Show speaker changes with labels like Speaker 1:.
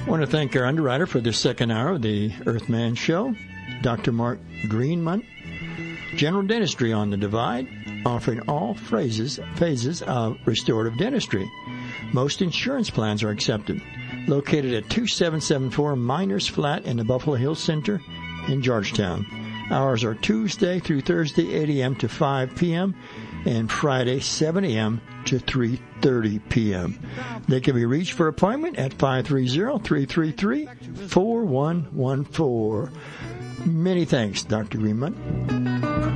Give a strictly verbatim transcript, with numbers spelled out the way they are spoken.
Speaker 1: I want to thank our underwriter for the second hour of the Earthman Show, Doctor Mark Greenman. General Dentistry on the Divide, offering all phases, phases of restorative dentistry. Most insurance plans are accepted. Located at two seven seven four Miners Flat in the Buffalo Hills Center in Georgetown. Hours are Tuesday through Thursday, eight a.m. to five p.m., and Friday, seven a.m. to three thirty p.m. They can be reached for appointment at five three zero, three three three, four one one four. Many thanks, Doctor Greenman.